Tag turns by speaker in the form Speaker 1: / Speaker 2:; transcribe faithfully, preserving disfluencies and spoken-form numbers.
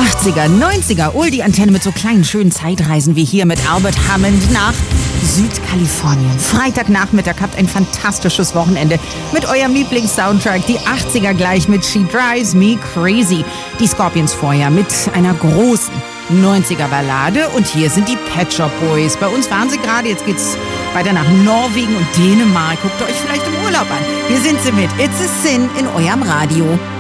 Speaker 1: achtziger, neunziger, Oldie Antenne mit so kleinen schönen Zeitreisen wie hier mit Albert Hammond nach Südkalifornien. Freitagnachmittag habt ein fantastisches Wochenende mit eurem Lieblings-Soundtrack, die achtziger gleich mit She Drives Me Crazy. Die Scorpions vorher mit einer großen neunziger Ballade und hier sind die Pet Shop Boys. Bei uns waren sie gerade, jetzt geht's weiter nach Norwegen und Dänemark. Guckt euch vielleicht im Urlaub an. Hier sind sie mit It's a Sin in eurem Radio.